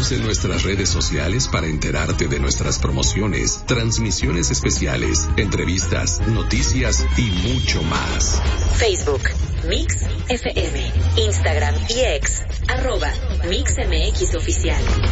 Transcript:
Síguenos en nuestras redes sociales para enterarte de nuestras promociones, transmisiones especiales, entrevistas, noticias y mucho más. Facebook, Mix FM, Instagram y X, @MixMX Oficial.